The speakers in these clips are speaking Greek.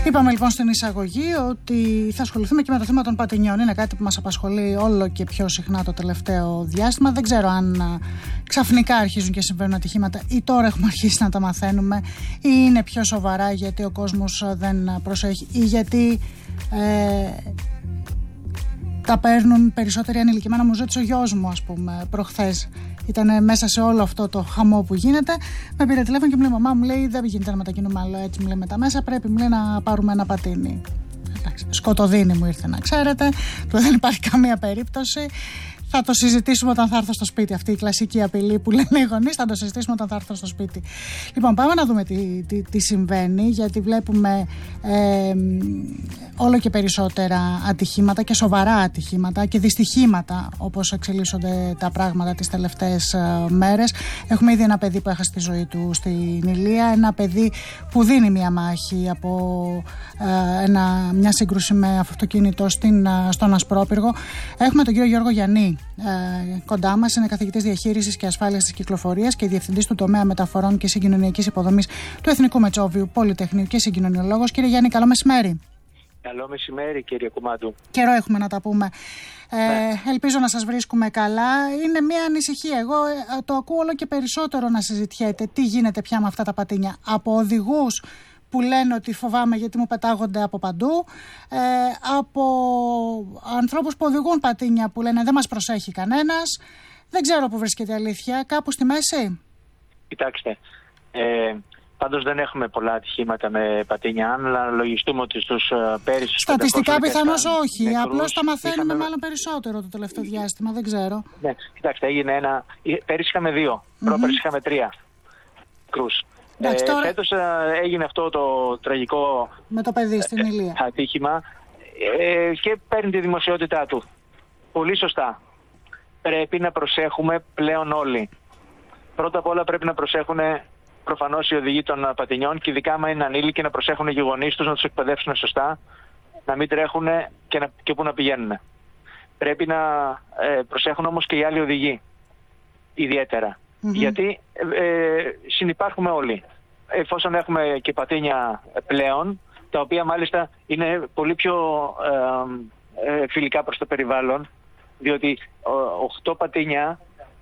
Είπαμε λοιπόν στην εισαγωγή ότι θα ασχοληθούμε και με το θέμα των πατινιών. Είναι κάτι που μας απασχολεί όλο και πιο συχνά το τελευταίο διάστημα. Δεν ξέρω αν ξαφνικά αρχίζουν και συμβαίνουν ατυχήματα ή τώρα έχουμε αρχίσει να τα μαθαίνουμε, ή είναι πιο σοβαρά γιατί ο κόσμος δεν προσέχει ή γιατί τα παίρνουν περισσότεροι ανηλικημένα. Μου ζήτησε ο γιος μου, ας πούμε, προχθές. Ήταν μέσα σε όλο αυτό το χαμό που γίνεται. Με πήρε τηλέφωνο και μου λέει: μαμά, μου λέει, δεν γίνεται να μετακινούμε άλλο έτσι, μου λέει, με τα μέσα. Πρέπει, μου λέει, να πάρουμε ένα πατίνι. Σκοτωδίνη μου ήρθε, να ξέρετε. Δεν υπάρχει καμία περίπτωση. Θα το συζητήσουμε όταν θα έρθω στο σπίτι. Αυτή η κλασική απειλή που λένε οι γονείς, θα το συζητήσουμε όταν θα έρθω στο σπίτι. Λοιπόν, πάμε να δούμε τι συμβαίνει, γιατί βλέπουμε όλο και περισσότερα ατυχήματα και σοβαρά ατυχήματα και δυστυχήματα, όπως εξελίσσονται τα πράγματα τις τελευταίες μέρες. Έχουμε ήδη ένα παιδί που έχασε τη ζωή του στην Ηλία, ένα παιδί που δίνει μια μάχη από μια σύγκρουση με αυτοκίνητο στον Ασπρόπυργο. Έχουμε τον κύριο Γιώργο Γιαννή κοντά μας, είναι καθηγητής διαχείρισης και ασφάλειας της κυκλοφορίας και διευθυντής του τομέα μεταφορών και συγκοινωνιακής υποδομής του Εθνικού Μετσόβιου Πολυτεχνείου και συγκοινωνιολόγος. Κύριε Γιάννη, καλό μεσημέρι. Καλό μεσημέρι, κύριε Κουμάντου. Καιρό έχουμε να τα πούμε. Ελπίζω να σας βρίσκουμε καλά. Είναι μια ανησυχία. Εγώ το ακούω όλο και περισσότερο να συζητιέται τι γίνεται πια με αυτά τα πατίνια. Από οδηγούς που λένε ότι φοβάμαι γιατί μου πετάγονται από παντού, από ανθρώπους που οδηγούν πατίνια που λένε δεν μας προσέχει κανένας. Δεν ξέρω που βρίσκεται η αλήθεια. Κάπου στη μέση. Κοιτάξτε, πάντως δεν έχουμε πολλά ατυχήματα με πατίνια. Αν αναλογιστούμε ότι στους πέρυσι... Στατιστικά πιθανώς όχι. Απλώς τα μαθαίνουμε μάλλον περισσότερο το τελευταίο διάστημα. Δεν ξέρω. Ναι, κοιτάξτε, έγινε πέρυσι είχαμε 2. Πρόπερσι είχαμε 3 κρούς. Τώρα... Φέτος έγινε αυτό το τραγικό με το παιδί στην Ηλία ατύχημα και παίρνει τη δημοσιότητά του. Πολύ σωστά. Πρέπει να προσέχουμε πλέον όλοι. Πρώτα απ' όλα πρέπει να προσέχουν προφανώς οι οδηγοί των πατινιών και ειδικά άμα είναι ανήλικοι να προσέχουν οι γονείς τους, να τους εκπαιδεύσουν σωστά, να μην τρέχουν και πού να πηγαίνουν. Πρέπει να προσέχουν όμως και οι άλλοι οδηγοί ιδιαίτερα. Γιατί συνυπάρχουμε όλοι. Εφόσον έχουμε και πατίνια πλέον, τα οποία μάλιστα είναι πολύ πιο φιλικά προς το περιβάλλον, διότι 8 πατίνια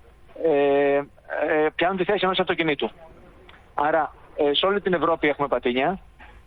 πιάνουν τη θέση ενός αυτοκινήτου. Άρα σε όλη την Ευρώπη έχουμε πατίνια.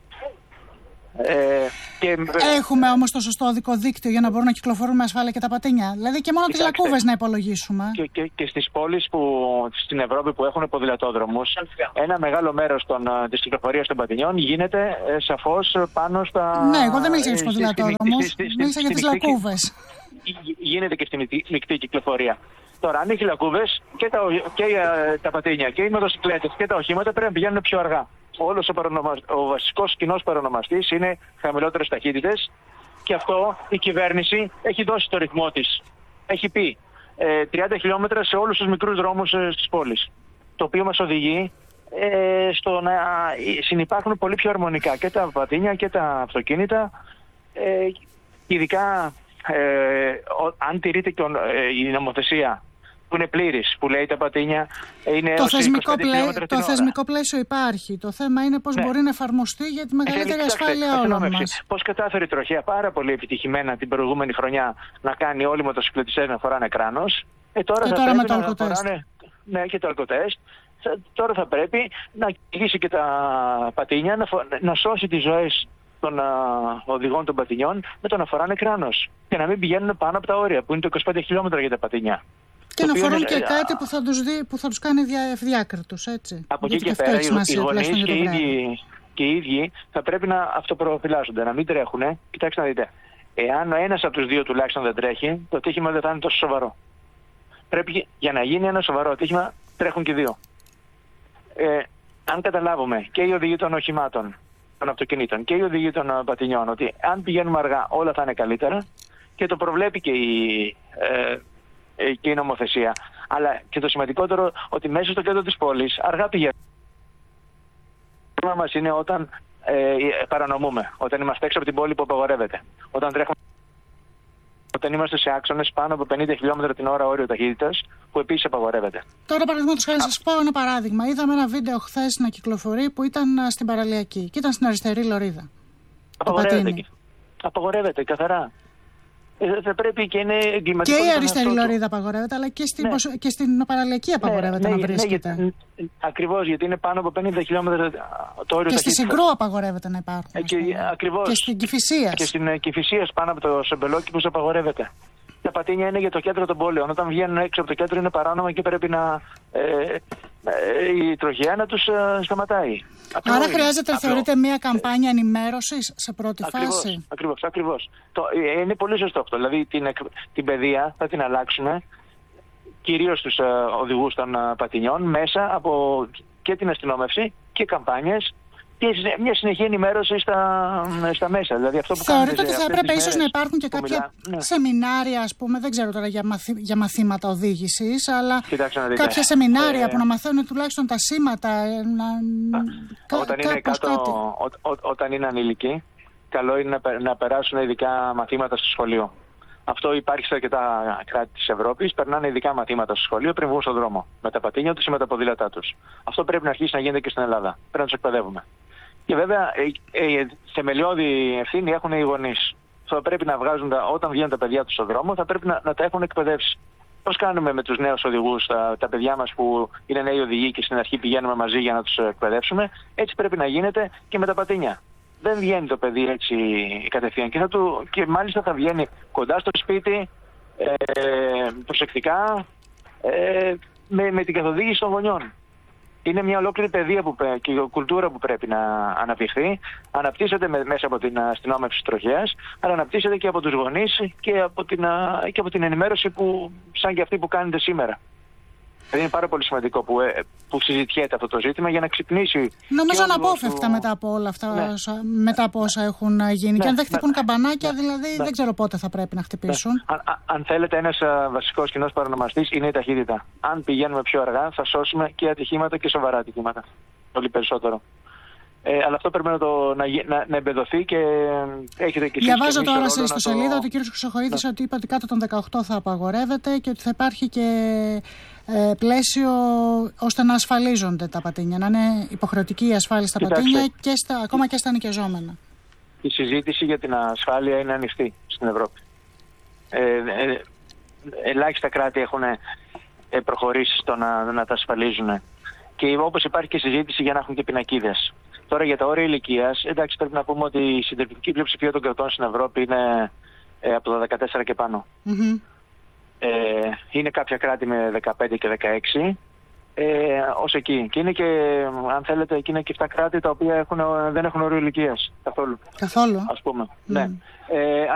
Έχουμε όμως το σωστό οδικό δίκτυο για να μπορούν να κυκλοφορούν με ασφάλεια και τα πατίνια. Δηλαδή και μόνο τις λακκούβες να υπολογίσουμε. Και στις πόλεις στην Ευρώπη που έχουν ποδηλατόδρομους, ένα μεγάλο μέρος της κυκλοφορίας των πατινιών γίνεται σαφώς πάνω στα... Ναι, εγώ δεν μίλησα για τους ποδηλατόδρομους, μίλησα για τις λακκούβες. Γίνεται και στη μεικτή κυκλοφορία. Τώρα, αν έχει λακκούβες και τα πατίνια και οι μοτοσυκλέτες και τα οχήματα πρέπει να πηγαίνουν πιο αργά. Όλος ο βασικός κοινός παρονομαστής είναι χαμηλότερες ταχύτητες και αυτό η κυβέρνηση έχει δώσει το ρυθμό της. Έχει πει 30 χιλιόμετρα σε όλους τους μικρούς δρόμους της πόλης. Το οποίο μας οδηγεί στο να συνυπάρχουν πολύ πιο αρμονικά και τα πατίνια και τα αυτοκίνητα. Ειδικά αν τηρείται και η νομοθεσία που είναι πλήρης, που λέει τα πατίνια είναι το θεσμικό πλαίσιο υπάρχει. Το θέμα είναι πώς μπορεί να εφαρμοστεί για τη μεγαλύτερη ασφάλεια όλων μας. Πώς κατάφερε η τροχέα πάρα πολύ επιτυχημένα την προηγούμενη χρονιά να κάνει όλοι οι μοτοσυκλετιστές να φοράνε κράνος. Τώρα με το αλκοτέστ. Ναι, και το αλκοτέστ. Τώρα θα πρέπει να κυλήσει και τα πατίνια, να σώσει τις ζωές των οδηγών των πατινιών με το να φοράνε κράνος. Και να μην πηγαίνουν πάνω από τα όρια, που είναι το 25 χιλιόμετρα για τα πατίνια. Και να φορούν και κάτι που θα τους κάνει ευδιάκριτους, έτσι. Από εκεί και πέρα οι γονείς και οι ίδιοι θα πρέπει να αυτοπροφυλάσσονται, να μην τρέχουν. Κοιτάξτε να δείτε, εάν ο ένας από τους δύο τουλάχιστον δεν τρέχει, το ατύχημα δεν θα είναι τόσο σοβαρό. Πρέπει για να γίνει ένα σοβαρό ατύχημα τρέχουν και δύο. Αν καταλάβουμε και οι οδηγοί των οχημάτων, των αυτοκινήτων και οι οδηγοί των πατινιών ότι αν πηγαίνουμε αργά όλα θα είναι καλύτερα και το προβλέπει και η νομοθεσία. Αλλά και το σημαντικότερο ότι μέσα στο κέντρο της πόλης αργά πηγαίνουμε. Το πρόβλημα μας είναι όταν παρανομούμε, όταν είμαστε έξω από την πόλη που απαγορεύεται, όταν είμαστε σε άξονες πάνω από 50 χιλιόμετρα την ώρα όριο ταχύτητας, που επίσης απαγορεύεται. Τώρα, παραδείγματος χάρη, σας πω ένα παράδειγμα. Είδαμε ένα βίντεο χθες να κυκλοφορεί που ήταν στην παραλιακή και ήταν στην αριστερή λωρίδα. Απαγορεύεται καθαρά. Θα πρέπει και είναι εγκληματικό. Και η αριστερή λωρίδα απαγορεύεται, αλλά και στην παραλιακή απαγορεύεται να βρίσκεται. Ακριβώς, γιατί είναι πάνω από 50 χιλιόμετρα το όριο. Και στη Συγκρού απαγορεύεται να υπάρχουν. Ακριβώς. Και στην Κηφισίας. Και στην Κηφισίας πάνω από το Σεμπελόκηπος απαγορεύεται. Τα πατίνια είναι για το κέντρο των πόλεων. Όταν βγαίνουν έξω από το κέντρο είναι παράνομα και πρέπει η τροχιά να τους σταματάει. Άρα χρειάζεται, θεωρείτε, μια καμπάνια ενημέρωσης σε πρώτη φάση. Ακριβώς. Είναι πολύ σωστό αυτό. Δηλαδή την παιδεία θα την αλλάξουμε, κυρίως τους οδηγούς των πατινιών, μέσα από και την αστυνόμευση και καμπάνιες και μια συνεχή ενημέρωση στα μέσα. Δηλαδή αυτό που θεωρείτε ότι θα έπρεπε ίσως να υπάρχουν και κάποια σεμινάρια, ας πούμε, δεν ξέρω τώρα για μαθήματα οδήγησης, αλλά κάποια σεμινάρια που να μαθαίνουν τουλάχιστον τα σήματα. Όταν είναι ανήλικοι, καλό είναι να περάσουν ειδικά μαθήματα στο σχολείο. Αυτό υπάρχει σε αρκετά κράτη της Ευρώπης. Περνάνε ειδικά μαθήματα στο σχολείο πριν βγουν στον δρόμο. Με τα πατίνια τους ή με τα ποδήλατά τους. Αυτό πρέπει να αρχίσει να γίνεται και στην Ελλάδα. Πρέπει να τους εκπαιδεύουμε. Και βέβαια, θεμελιώδη ευθύνη έχουν οι γονείς. Θα πρέπει να βγάζουν, όταν βγαίνουν τα παιδιά τους στον δρόμο, θα πρέπει να τα έχουν εκπαιδεύσει. Πώς κάνουμε με τους νέους οδηγούς, τα παιδιά μας που είναι νέοι οδηγοί και στην αρχή πηγαίνουμε μαζί για να τους εκπαιδεύσουμε, έτσι πρέπει να γίνεται και με τα πατίνια. Δεν βγαίνει το παιδί έτσι κατευθείαν και μάλιστα θα βγαίνει κοντά στο σπίτι, προσεκτικά, με την καθοδήγηση των γονιών. Είναι μια ολόκληρη παιδεία και κουλτούρα που πρέπει να αναπτυχθεί. Αναπτύσσεται μέσα από την αστυνόμευση τροχέας, αλλά αναπτύσσεται και από τους γονείς και από την ενημέρωση σαν και αυτή που κάνετε σήμερα. Δηλαδή είναι πάρα πολύ σημαντικό που συζητιέται αυτό το ζήτημα για να ξυπνήσει. Νομίζω αναπόφευκτα μετά από όλα αυτά, μετά από όσα έχουν γίνει. Και αν δεν χτυπούν καμπανάκια, δηλαδή δεν ξέρω πότε θα πρέπει να χτυπήσουν. Αν θέλετε, ένας βασικός κοινός παρονομαστής είναι η ταχύτητα. Αν πηγαίνουμε πιο αργά, θα σώσουμε και ατυχήματα και σοβαρά ατυχήματα. Πολύ περισσότερο. Αλλά αυτό πρέπει να εμπεδοθεί και έχετε και εσείς. Διαβάζω τώρα σε ιστοσελίδα ότι ο κ. Χρυσοχοΐδης ότι είπε ότι κάτω των 18 θα απαγορεύεται και ότι θα υπάρχει και πλαίσιο ώστε να ασφαλίζονται τα πατίνια, να είναι υποχρεωτική η ασφάλεια στα πατίνια και ακόμα και στα νοικιαζόμενα. Η συζήτηση για την ασφάλεια είναι ανοιχτή στην Ευρώπη. Ελάχιστα κράτη έχουν προχωρήσει στο να τα ασφαλίζουν. Και όπως υπάρχει και συζήτηση για να έχουν και πινακίδες. Τώρα για τα όρια ηλικίας, εντάξει, πρέπει να πούμε ότι η συντριπτική πλειοψηφία των κρατών στην Ευρώπη είναι από τα 14 και πάνω. Mm-hmm. Είναι κάποια κράτη με 15 και 16 ως εκεί. Και είναι και, αν θέλετε, εκεί είναι και 7 κράτη τα οποία δεν έχουν όριο ηλικίας καθόλου. Καθόλου. Ας πούμε. Ναι.